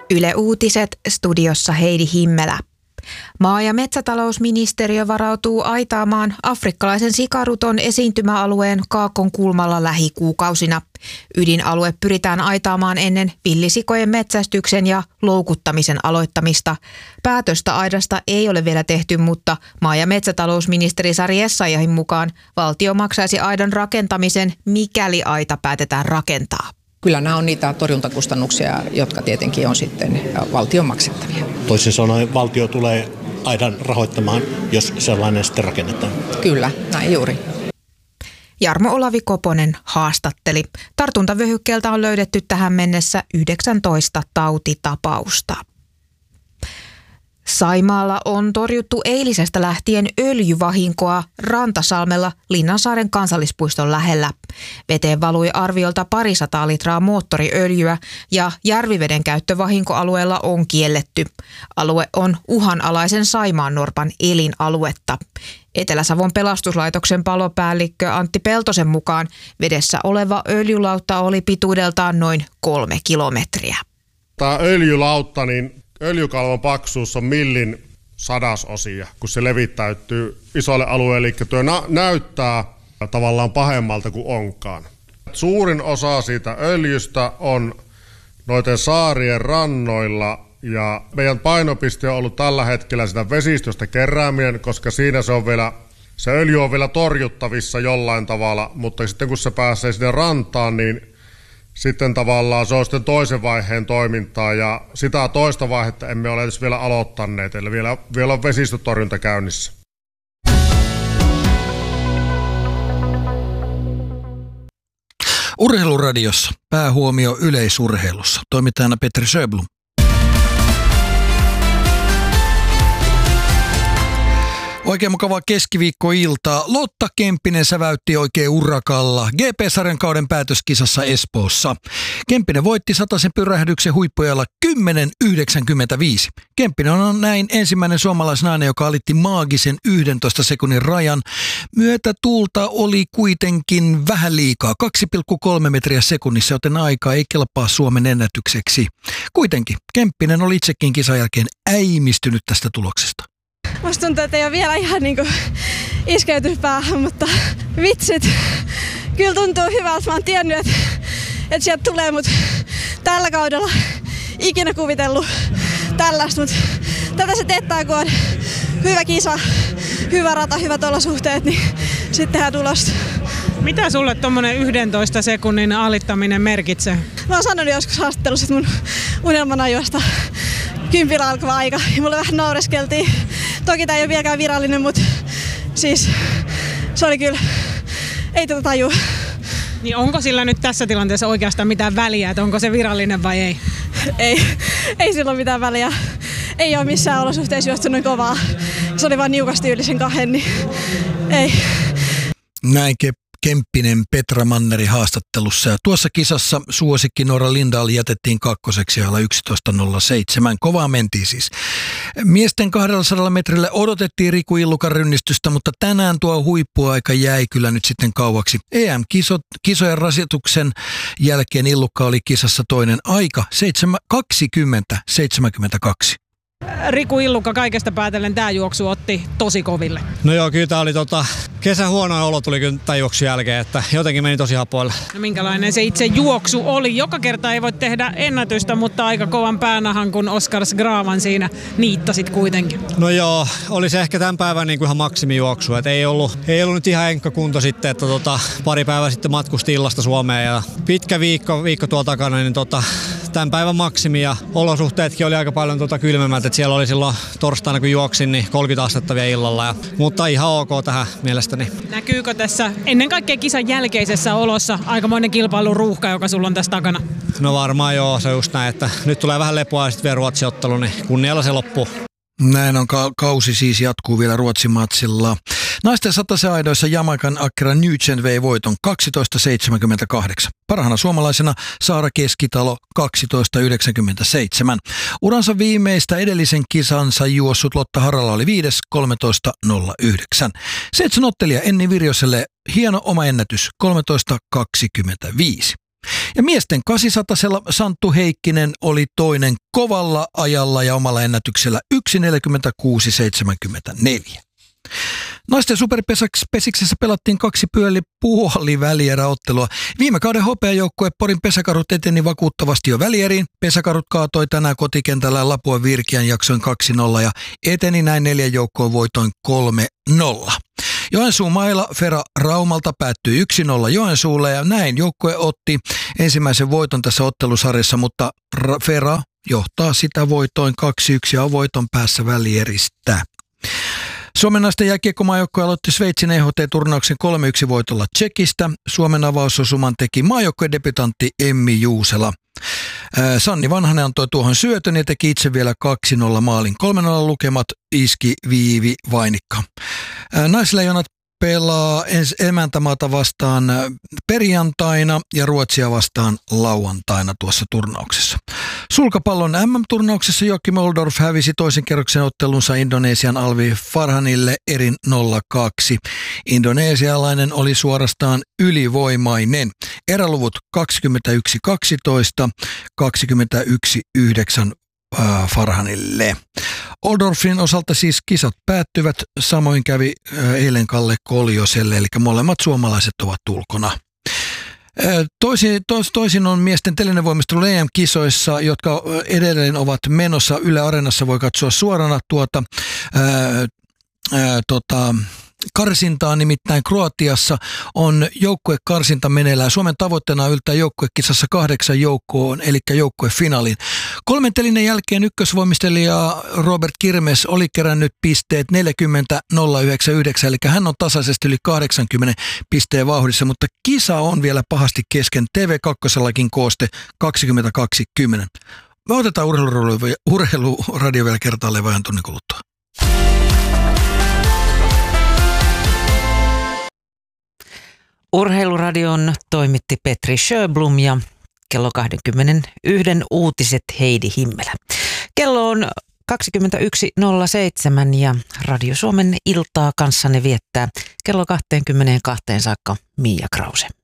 Yle Uutiset, studiossa Heidi Himmelä. Maa- ja metsätalousministeriö varautuu aitaamaan afrikkalaisen sikaruton esiintymäalueen Kaakkonkulmalla lähikuukausina. Ydinalue pyritään aitaamaan ennen villisikojen metsästyksen ja loukuttamisen aloittamista. Päätöstä aidasta ei ole vielä tehty, mutta maa- ja metsätalousministeri Sari Essayahin mukaan valtio maksaisi aidan rakentamisen, mikäli aita päätetään rakentaa. Kyllä nämä on niitä torjuntakustannuksia, jotka tietenkin on sitten valtion maksettavia. Toisin sanoen valtio tulee aidan rahoittamaan, jos sellainen sitten rakennetaan. Kyllä, näin juuri. Jarmo Olavi Koponen haastatteli. Tartuntavyöhykkeeltä on löydetty tähän mennessä 19 tautitapausta. Saimaalla on torjuttu eilisestä lähtien öljyvahinkoa Rantasalmella Linnansaaren kansallispuiston lähellä. Veteen valui arviolta 200 litraa moottoriöljyä ja järviveden käyttö vahinkoalueella on kielletty. Alue on uhanalaisen saimaannorpan elinaluetta. Etelä-Savon pelastuslaitoksen palopäällikkö Antti Peltosen mukaan vedessä oleva öljylautta oli pituudeltaan noin 3 kilometriä. Tämä öljylautta, niin öljykalvon paksuus on millin sadasosia, kun se levittäytyy isolle alueelle, eli tuo näyttää tavallaan pahemmalta kuin onkaan. Suurin osa siitä öljystä on noiden saarien rannoilla, ja meidän painopiste on ollut tällä hetkellä sitä vesistöstä kerääminen, koska siinä se öljy on vielä torjuttavissa jollain tavalla, mutta sitten kun se pääsee sinne rantaan, niin sitten tavallaan se on sitten toisen vaiheen toimintaa, ja sitä toista vaihetta emme ole edes vielä aloittaneet, eli vielä on vesistötorjunta käynnissä. Urheiluradiossa päähuomio yleisurheilussa. Toimittajana Petri Sjöblom. Oikein mukavaa keskiviikkoiltaa. Lotta Kemppinen säväytti oikein urakalla GP-sarjan kauden päätöskisassa Espoossa. Kemppinen voitti satasen pyrähdyksen huippujalla 10.95. Kemppinen on näin ensimmäinen suomalaisnainen, joka alitti maagisen 11 sekunnin rajan. Myötätuulta oli kuitenkin vähän liikaa, 2,3 metriä sekunnissa, joten aika ei kelpaa Suomen ennätykseksi. Kuitenkin Kemppinen oli itsekin kisan jälkeen äimistynyt tästä tuloksesta. Musta tuntuu, että ei ole vielä ihan iskeytynyt päähän, mutta vitsit. Kyllä tuntuu hyvältä. Mä oon tiennyt, että sieltä tulee, mutta tällä kaudella ikinä kuvitellut tällaista. Mutta tätä se teettää, kun on hyvä kisa, hyvä rata, hyvät olosuhteet, niin sitten tehdään tulosta. Mitä sulle tommonen 11 sekunnin alittaminen merkitsee? Mä oon sanonut joskus haastattelussa, että mun unelmana on juosta 10 alkava aika. Ja mulle vähän naureskeltiin. Toki tää ei ole vieläkään virallinen, mutta siis se oli kyllä, ei tätä tajua. Niin onko sillä nyt tässä tilanteessa oikeastaan mitään väliä, että onko se virallinen vai ei? Ei sillä ole mitään väliä. Ei ole missään olosuhteissa juostu noin kovaa. Se oli vaan niukasti yli sen 2, niin ei. Näin Kemppinen Petra Manneri haastattelussa. Ja tuossa kisassa suosikki Nora Lindahl jätettiin kakkoseksi ajalla 11.07. Kovaa mentiin siis. Miesten 200 metrille odotettiin Riku Illukan rynnistystä, mutta tänään tuo huippuaika jäi kyllä nyt sitten kauaksi. EM-kisojen rasituksen jälkeen Illukka oli kisassa toinen aika 20.72. Riku Illukka kaikesta päätellen tämä juoksu otti tosi koville. No joo, kyllä tämä oli kesän huono olo tuli kyllä tämän juoksun jälkeen, että jotenkin meni tosi hapoille. No minkälainen se itse juoksu oli? Joka kerta ei voi tehdä ennätystä, mutta aika kovan päänahan, kun Oskars Graavan siinä niittasit kuitenkin. No joo, oli se ehkä tämän päivän ihan maksimijuoksu, että ei ollut nyt ihan enkkä kunto sitten, että pari päivää sitten matkusti illasta Suomeen ja pitkä viikko tuolla takana, niin tämän päivän maksimi ja olosuhteetkin oli aika paljon kylmemmät, että siellä oli silloin torstaina kun juoksin niin 30 astetta vielä illalla, mutta ihan ok tähän mielestäni. Näkyykö tässä ennen kaikkea kisan jälkeisessä olossa aikamoinen kilpailuruuhka, joka sulla on tässä takana? No varmaan joo, se on just näin, että nyt tulee vähän lepoa ja sitten vielä Ruotsi-ottelu, niin kunnialla se loppuu. Näin on, kausi siis jatkuu vielä Ruotsin-matsilla. Naisten satasen aidoissa Jamaikan Akira Nugent vei voiton 12.78. Parhaana suomalaisena Saara Keskitalo 12.97. Uransa viimeistä edellisen kisansa juossut Lotta Harala oli 5. 13.09. Seitsemän ottelija Enni Virjoselle hieno oma ennätys 13.25. Ja miesten 800 Santtu Heikkinen oli toinen kovalla ajalla ja omalla ennätyksellä 1.46.74. Naisten superpesiksessä pelattiin 2 puolivälieräottelua. Viime kauden hopeajoukkue Porin Pesäkarhut eteni vakuuttavasti jo välieriin. Pesäkarhut kaatoi tänään kotikentällä Lapuan Virkian jaksoin 2-0 ja eteni näin 4 joukkoon voitoin 3-0. Joensuun mailla Fera Raumalta päättyi 1-0 Joensuulle ja näin joukkue otti ensimmäisen voiton tässä ottelusarjassa, mutta Fera johtaa sitä voitoin 2-1 ja on voiton päässä välieristä. Suomen naisten jääkiekkomaajoukko aloitti Sveitsin EHT-turnauksen 3-1 voitolla Tsekistä. Suomen avausosuman teki maajoukkojen debutantti Emmi Juusela. Sanni Vanhanen antoi tuohon syötön ja teki itse vielä 2-0 maalin. 3-0 lukemat iski Viivi Vainikka. Naisleijonat pelaa emäntämaata vastaan perjantaina ja Ruotsia vastaan lauantaina tuossa turnauksessa. Sulkapallon MM-turnauksessa Joakim Oldorf hävisi toisen kerroksen ottelunsa Indonesian Alvi Farhanille erin 0-2. Indonesialainen oli suorastaan ylivoimainen. Eräluvut 21-12, 21-9 Farhanille. Oldorfin osalta siis kisat päättyvät, samoin kävi eilen Kalle Koljoselle, eli molemmat suomalaiset ovat ulkona. Toisin on miesten telinevoimistelu EM-kisoissa, jotka edelleen ovat menossa. Yle Areenassa voi katsoa suorana karsintaa, nimittäin Kroatiassa on joukkuekarsinta meneillään. Suomen tavoitteena on yltää joukkuekisassa 8 joukkoon, eli joukkuefinaalin. 3 telinen jälkeen ykkösvoimistelija Robert Kirmes oli kerännyt pisteet 40.099, eli hän on tasaisesti yli 80 pisteen vauhdissa, mutta kisa on vielä pahasti kesken. TV2:llakin kooste 22.10. Me otetaan urheiluradio vielä kertaalleen vähän tunnin kuluttua. Urheiluradion toimitti Petri Sjöblom ja kello 21 uutiset Heidi Himmelä. Kello on 21.07 ja Radio Suomen iltaa kanssanne viettää kello 22 saakka Mia Krause.